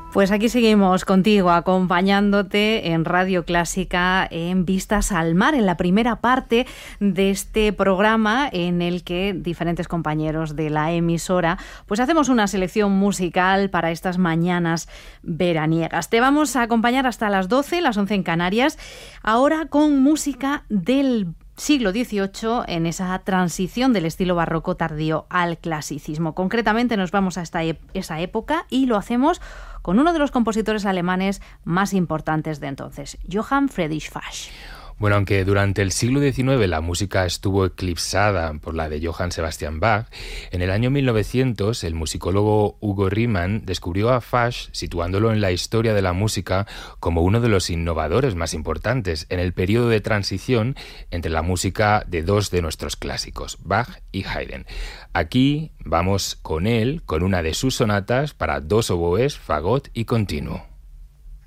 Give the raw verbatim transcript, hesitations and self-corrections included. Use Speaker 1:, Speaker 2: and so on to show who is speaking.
Speaker 1: Pues aquí seguimos contigo, acompañándote en Radio Clásica en Vistas al Mar, en la primera parte de este programa en el que diferentes compañeros de la emisora pues hacemos una selección musical para estas mañanas veraniegas. Te vamos a acompañar hasta las doce, las once en Canarias, ahora con música del siglo dieciocho, en esa transición del estilo barroco tardío al clasicismo. Concretamente nos vamos a esta e- esa época y lo hacemos con uno de los compositores alemanes más importantes de entonces, Johann Friedrich Bach.
Speaker 2: Bueno, aunque durante el siglo diecinueve la música estuvo eclipsada por la de Johann Sebastian Bach, en el año mil novecientos el musicólogo Hugo Riemann descubrió a Bach situándolo en la historia de la música como uno de los innovadores más importantes en el periodo de transición entre la música de dos de nuestros clásicos, Bach y Haydn. Aquí vamos con él, con una de sus sonatas para dos oboes, fagot y continuo.